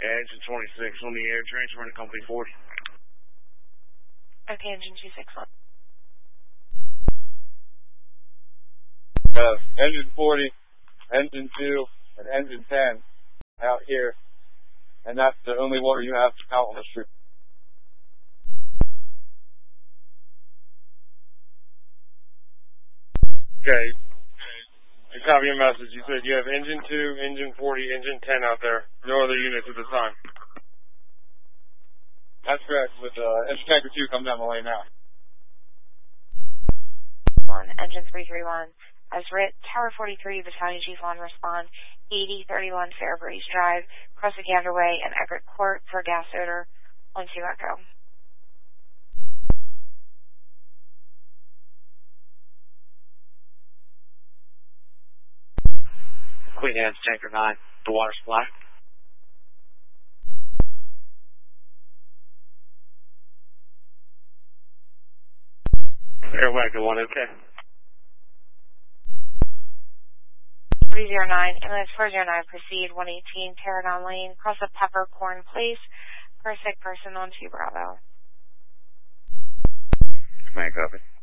Engine 26 on the air, transferring to company 40. Okay, engine 261. Engine 40, engine 2, and engine 10 out here, and that's the only water you have out on the street. Okay. I copy your message. You said you have engine 2, engine 40, engine 10 out there. No other units at the time. That's correct, with engine tanker 2 coming down the lane now. On engine 331. As writ, Tower 43, Battalion Chief on respond, 8031 Fairbreeze Drive, cross the Ganderway and Everett Court for gas odor, on 2 Echo. Queen Anne's Tanker 9, the water supply. Air Wagon 1, okay. 309, ambulance 409, proceed 118, Paragon Lane, cross the Peppercorn Place, for a sick person on 2 Bravo. Command copy.